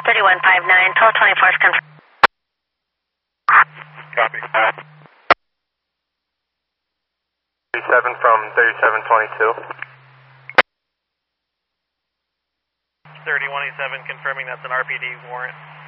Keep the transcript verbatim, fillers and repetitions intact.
thirty-one five nine, twelve twenty-four is confirmed. Copy. thirty-seven from thirty-seven twenty-two. thirty-one eighty-seven confirming that's an R P D warrant.